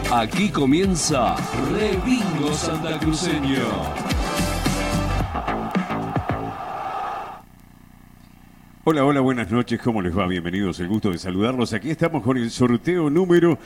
Aquí comienza Rebingo Santacruceño. Hola, hola, buenas noches, ¿cómo les va? Bienvenidos, el gusto de saludarlos. Aquí estamos con el sorteo número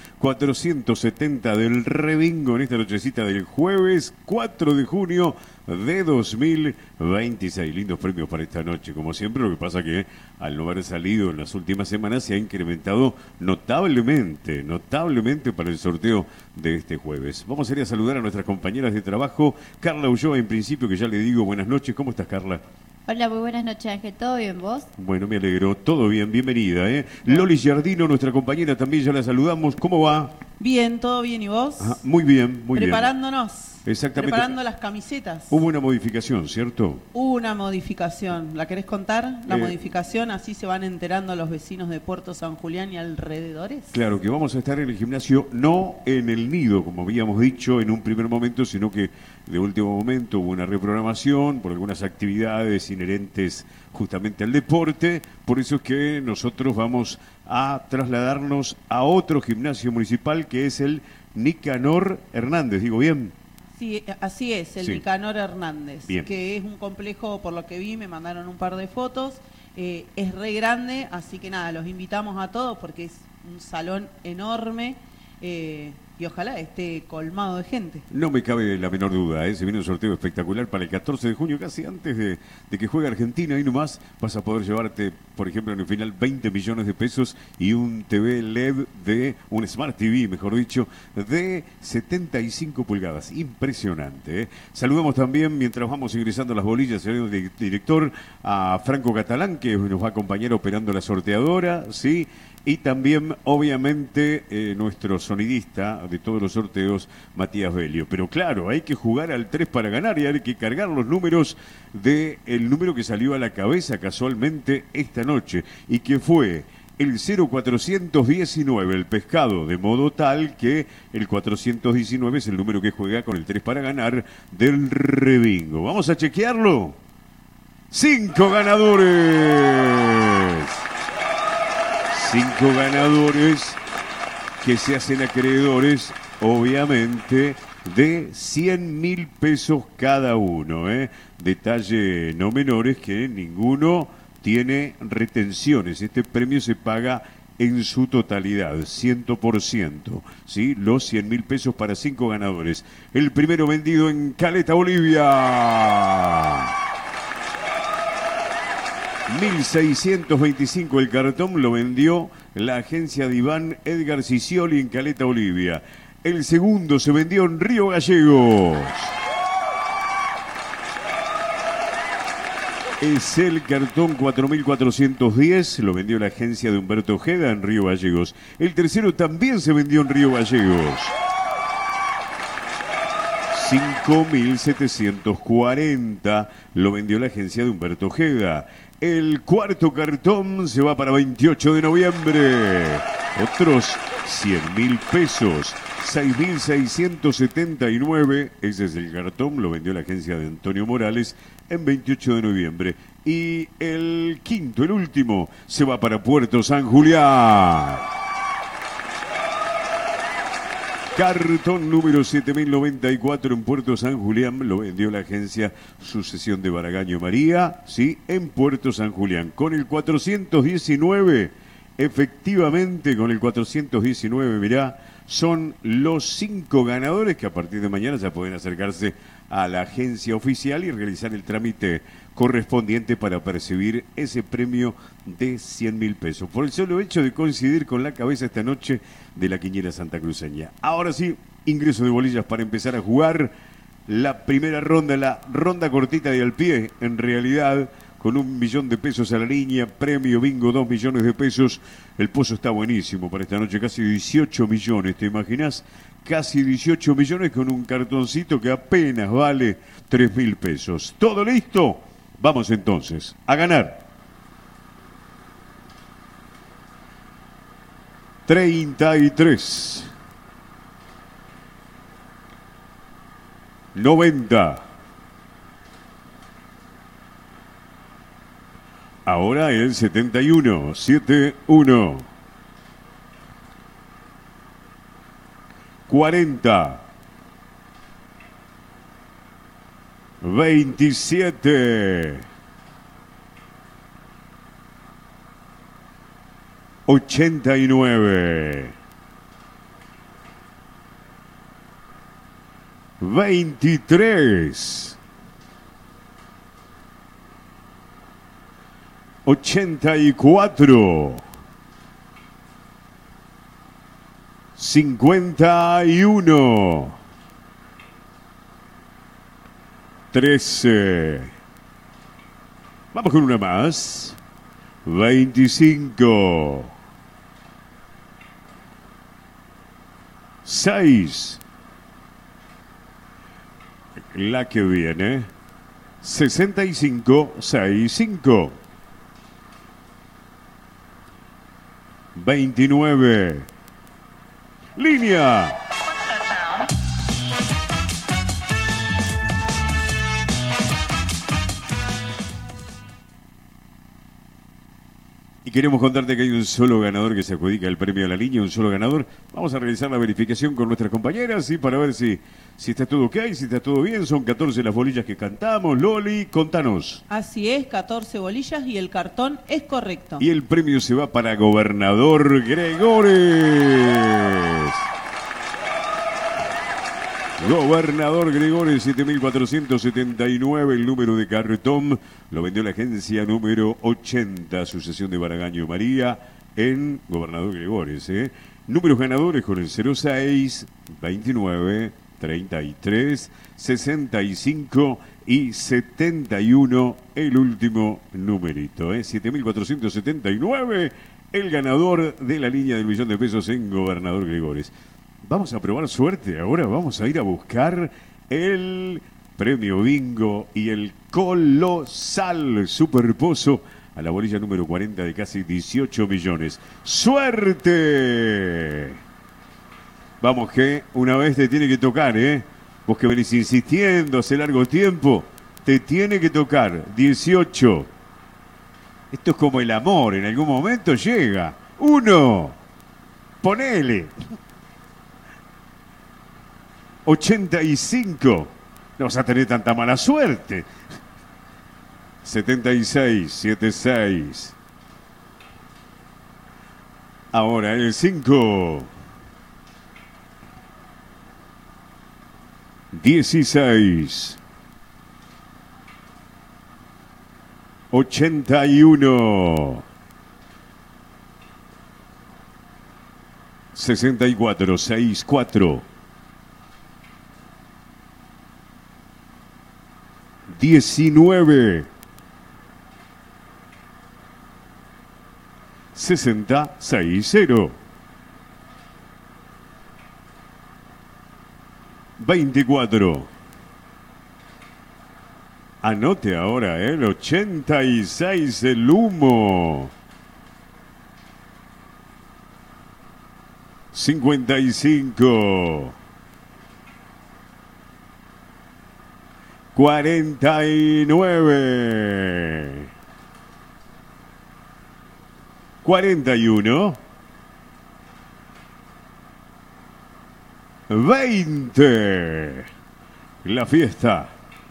470 del Rebingo en esta nochecita del jueves 4 de junio de 2026. Lindos premios para esta noche, como siempre. Lo que pasa que al no haber salido en las últimas semanas se ha incrementado notablemente para el sorteo de este jueves. Vamos a ir a saludar a nuestras compañeras de trabajo. Carla Ulloa, en principio, que ya le digo buenas noches. ¿Cómo estás, Carla? Hola, muy buenas noches, Ángel. ¿Todo bien, vos? Bueno, me alegro. Todo bien, bienvenida. Loli Giardino, nuestra compañera, también ya la saludamos. ¿Cómo va? Bien, todo bien. ¿Y vos? Ajá, muy bien, muy bien. Preparándonos. Exactamente. Preparando las camisetas. Hubo una modificación, ¿cierto? Hubo una modificación. ¿La querés contar? La modificación, así se van enterando los vecinos de Puerto San Julián y alrededores. Claro, que vamos a estar en el gimnasio, no en el nido, como habíamos dicho en un primer momento, sino que de último momento hubo una reprogramación por algunas actividades inherentes justamente al deporte. Por eso es que nosotros vamos a trasladarnos a otro gimnasio municipal, que es el Nicanor Hernández. ¿Digo bien? Sí, así es, el Sí. Nicanor Hernández, Bien. que es un complejo, por lo que vi, me mandaron un par de fotos, es re grande, así que nada, los invitamos a todos porque es un salón enorme y ojalá esté colmado de gente. No me cabe la menor duda, se viene un sorteo espectacular para el 14 de junio, casi antes de que juegue Argentina. Ahí nomás vas a poder llevarte, por ejemplo, en el final 20 millones de pesos y un TV LED un Smart TV, mejor dicho, de 75 pulgadas. Impresionante. Saludamos también, mientras vamos ingresando las bolillas, señor director, a Franco Catalán, que nos va a acompañar operando la sorteadora, ¿sí? Y también, obviamente, nuestro sonidista de todos los sorteos, Matías Belio. Pero claro, hay que jugar al 3 para ganar y hay que cargar los números del número que salió a la cabeza casualmente esta noche y que fue el 0419, el pescado, de modo tal que el 419 es el número que juega con el 3 para ganar del Rebingo. ¿Vamos a chequearlo? 5 ganadores. 5 ganadores que se hacen acreedores, obviamente, de 100.000 pesos cada uno. Detalle no menor es que ninguno tiene retenciones. Este premio se paga en su totalidad, 100%. ¿Sí? Los 100.000 pesos para 5 ganadores. El primero vendido en Caleta, Bolivia. 1.625 el cartón, lo vendió la agencia de Iván Edgar Cicioli en Caleta, Bolivia. El segundo se vendió en Río Gallegos. Es el cartón 4.410, lo vendió la agencia de Humberto Ojeda en Río Gallegos. El tercero también se vendió en Río Gallegos. 5.740 lo vendió la agencia de Humberto Ojeda. El cuarto cartón se va para 28 de noviembre. Otros 100.000 pesos. 6.679. Ese es el cartón. Lo vendió la agencia de Antonio Morales en 28 de noviembre. Y el quinto, el último, se va para Puerto San Julián. Cartón número 7094 en Puerto San Julián, lo vendió la agencia Sucesión de Baragaño María, sí, en Puerto San Julián. Con el 419, efectivamente, con el 419, mirá, son los 5 ganadores que a partir de mañana ya pueden acercarse a la agencia oficial y realizar el trámite correspondiente para percibir ese premio de 100.000 pesos. Por el solo hecho de coincidir con la cabeza esta noche de la quiniela santacruceña. Ahora sí, ingreso de bolillas para empezar a jugar la primera ronda, la ronda cortita de al pie, en realidad, con 1.000.000 de pesos a la línea, premio bingo 2 millones de pesos. El pozo está buenísimo para esta noche, casi 18 millones, ¿te imaginas? Casi 18 millones con un cartoncito que apenas vale 3.000 pesos. ¿Todo listo? Vamos entonces a ganar. 33. 90. Ahora el 71, 71. 40, 27, 89, 23, 84, 51, 13. Vamos con una más. 25, 6. La que viene. 65, 65. 29. Línea. Y queremos contarte que hay un solo ganador que se adjudica el premio a la línea, un solo ganador. Vamos a realizar la verificación con nuestras compañeras, ¿sí? Para ver si está todo ok, si está todo bien. Son 14 las bolillas que cantamos. Loli, contanos. Así es, 14 bolillas y el cartón es correcto. Y el premio se va para Gobernador Gregores. Gobernador Gregores, 7479, el número de cartón. Lo vendió la agencia número 80, Sucesión de Baragaño María, en Gobernador Gregores. Números ganadores con el 06, 29, 33, 65 y 71, el último numerito. 7479, el ganador de la línea del millón de pesos en Gobernador Gregores. Vamos a probar suerte, ahora vamos a ir a buscar el premio bingo y el colosal superpozo a la bolilla número 40 de casi 18 millones. ¡Suerte! Vamos que una vez te tiene que tocar, vos que venís insistiendo hace largo tiempo, te tiene que tocar 18. Esto es como el amor, en algún momento llega. 1, ponele. 85, no vas a tener tanta mala suerte. 76, 76. Ahora el 5. 16. 81. 64, 64. 19, 60, 60, 24. Anote ahora el 86, el humo. 55. 49, 41, 20, la fiesta,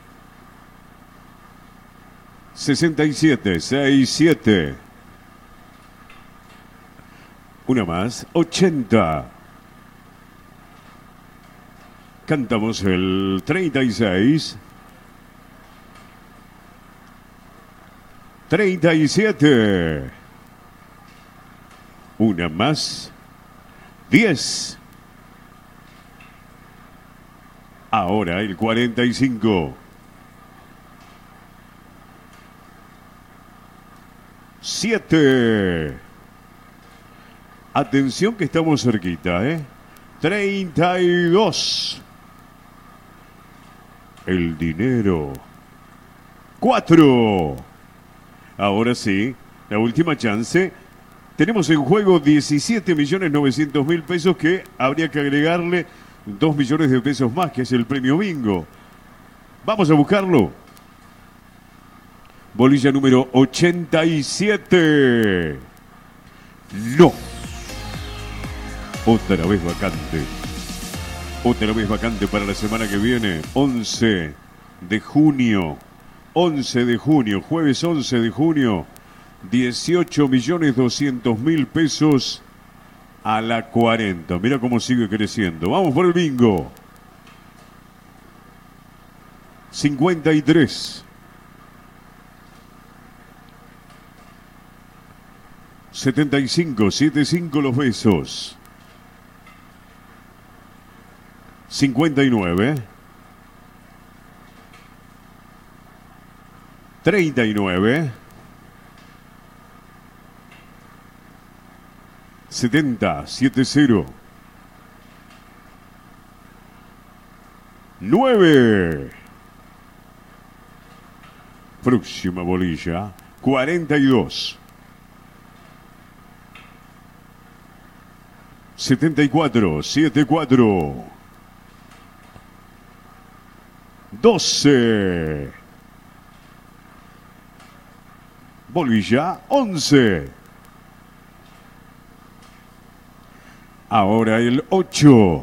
67, 67, una más, 80. Cantamos el 36. 37. Una más. 10. Ahora el 45. 7. Atención que estamos cerquita, 32. El dinero. 4. Ahora sí, la última chance. Tenemos en juego 17.900.000 pesos que habría que agregarle 2 millones de pesos más, que es el premio bingo. Vamos a buscarlo. Bolilla número 87. No. Otra vez vacante. Otra vez vacante para la semana que viene, 11 de junio. 11 de junio, jueves 11 de junio, 18.200.000 pesos a la 40. Mira cómo sigue creciendo. Vamos por el bingo. 53. 75, 75 los besos. 59. 39. 70, 70. 9. Próxima bolilla, 42. 74, 74. 12. Bolilla, 11. Ahora el 8.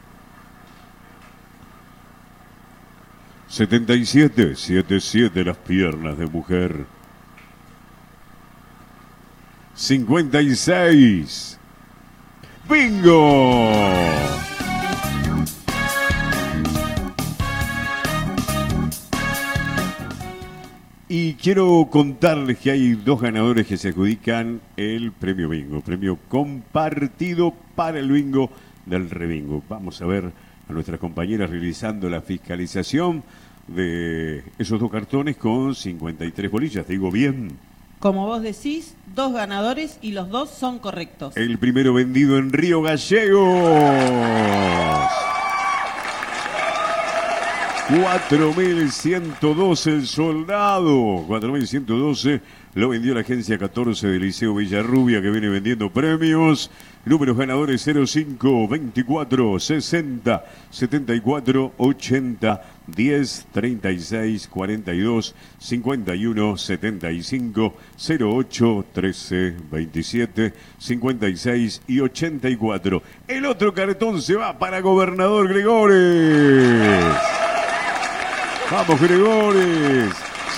77, 77 las piernas de mujer. 56. ¡Bingo! Y quiero contarles que hay dos ganadores que se adjudican el premio bingo, premio compartido para el bingo del Rebingo. Vamos a ver a nuestras compañeras realizando la fiscalización de esos dos cartones con 53 bolillas. ¿Te digo bien? Como vos decís, dos ganadores y los dos son correctos. El primero vendido en Río Gallegos. 4.112 el soldado. 4.112 lo vendió la agencia 14 del Liceo Villarrubia, que viene vendiendo premios. Números ganadores 05, 24, 60, 74, 80, 10, 36, 42, 51, 75, 08, 13, 27, 56 y 84. El otro cartón se va para Gobernador Gregores. ¡Vamos, Gregores!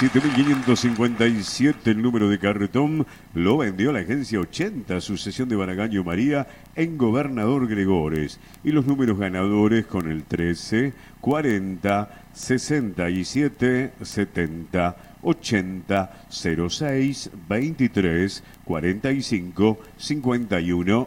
7.557 el número de cartón, lo vendió la agencia 80, sucesión de Baragaño María, en Gobernador Gregores. Y los números ganadores con el 13, 40, 67, 70, 80, 06, 23, 45, 51,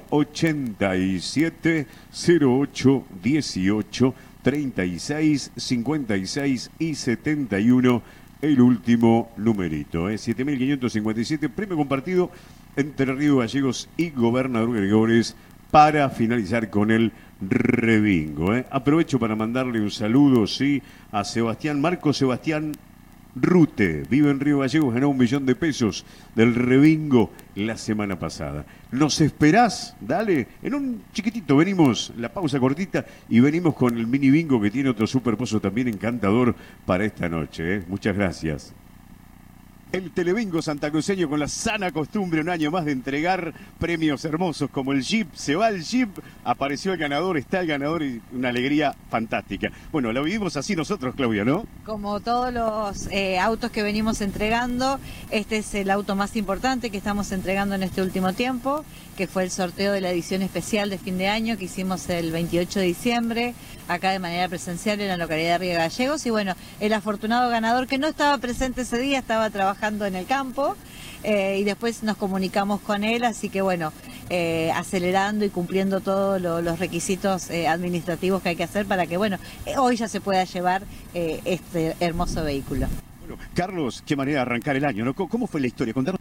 87, 08, 18, 36, 56 y 71. El último numerito, 7.557, premio compartido entre Río Gallegos y Gobernador Gregores para finalizar con el Rebingo. Aprovecho para mandarle un saludo, sí, a Sebastián, Marco Sebastián Rute, vive en Río Gallegos, ganó 1 millón de pesos del Rebingo la semana pasada. ¿Nos esperás? Dale, en un chiquitito venimos, la pausa cortita, y venimos con el mini bingo que tiene otro superpozo también encantador para esta noche. Muchas gracias. El Telebingo santacruceño con la sana costumbre un año más de entregar premios hermosos como el Jeep. Se va el Jeep, apareció el ganador, está el ganador y una alegría fantástica. Bueno, lo vivimos así nosotros, Claudia, ¿no? Como todos los autos que venimos entregando, este es el auto más importante que estamos entregando en este último tiempo, que fue el sorteo de la edición especial de fin de año que hicimos el 28 de diciembre, acá de manera presencial en la localidad de Río Gallegos. Y bueno, el afortunado ganador que no estaba presente ese día, estaba trabajando en el campo, y después nos comunicamos con él, así que bueno, acelerando y cumpliendo todos los requisitos administrativos que hay que hacer para que bueno, hoy ya se pueda llevar este hermoso vehículo. Bueno, Carlos, qué manera de arrancar el año, ¿no? ¿Cómo fue la historia? Contanos.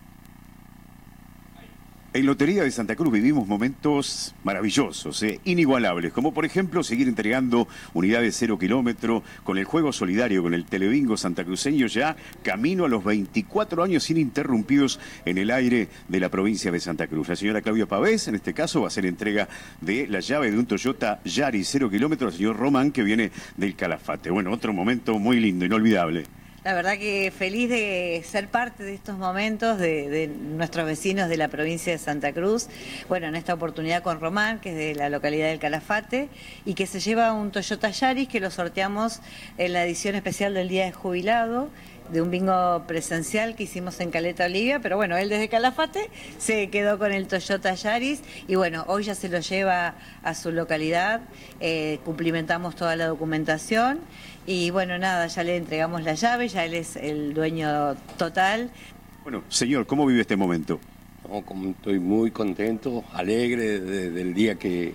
En Lotería de Santa Cruz vivimos momentos maravillosos, inigualables, como por ejemplo seguir entregando unidades 0 kilómetro con el juego solidario, con el Telebingo santacruceño, ya camino a los 24 años ininterrumpidos en el aire de la provincia de Santa Cruz. La señora Claudia Pavés, en este caso, va a hacer entrega de la llave de un Toyota Yaris 0 kilómetro al señor Román, que viene del Calafate. Bueno, otro momento muy lindo, inolvidable. La verdad que feliz de ser parte de estos momentos de nuestros vecinos de la provincia de Santa Cruz. Bueno, en esta oportunidad con Román, que es de la localidad del Calafate, y que se lleva un Toyota Yaris que lo sorteamos en la edición especial del Día de Jubilado, de un bingo presencial que hicimos en Caleta Olivia, pero bueno, él desde Calafate se quedó con el Toyota Yaris y bueno, hoy ya se lo lleva a su localidad, cumplimentamos toda la documentación y bueno, nada, ya le entregamos la llave, ya él es el dueño total. Bueno, señor, ¿cómo vive este momento? No, como estoy muy contento, alegre del día que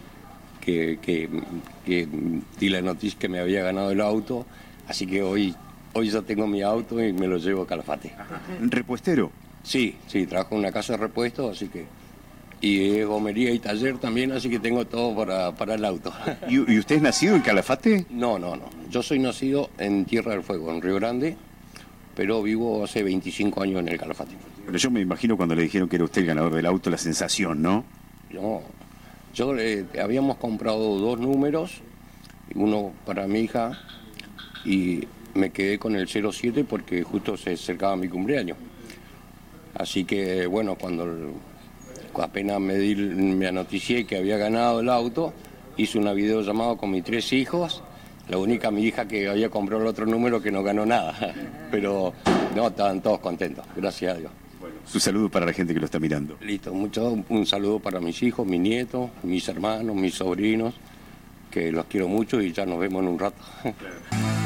di la noticia que me había ganado el auto, así que hoy ya tengo mi auto y me lo llevo a Calafate. ¿Repuestero? Sí, trabajo en una casa de repuesto, así que... Y es gomería y taller también, así que tengo todo para el auto. ¿Y usted es nacido en Calafate? No. Yo soy nacido en Tierra del Fuego, en Río Grande, pero vivo hace 25 años en el Calafate. Pero yo me imagino cuando le dijeron que era usted el ganador del auto, la sensación, ¿no? No, habíamos comprado 2 números, uno para mi hija, y me quedé con el 07 porque justo se acercaba mi cumpleaños. Así que, bueno, cuando apenas me anoticié que había ganado el auto, hice una videollamada con mis 3 hijos, la única mi hija que había comprado el otro número que no ganó nada, pero no, estaban todos contentos, gracias a Dios. Bueno, su saludo para la gente que lo está mirando. Listo, un saludo para mis hijos, mis nietos, mis hermanos, mis sobrinos, que los quiero mucho y ya nos vemos en un rato. Claro.